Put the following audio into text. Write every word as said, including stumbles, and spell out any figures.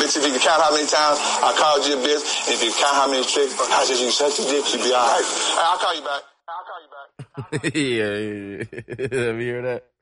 bitch, if you can count how many times I called you a bitch, and if you count how many tricks I said you such a dick, you be all right. Hey, I'll call you back. I'll call you back. yeah, yeah, yeah. Let me hear that.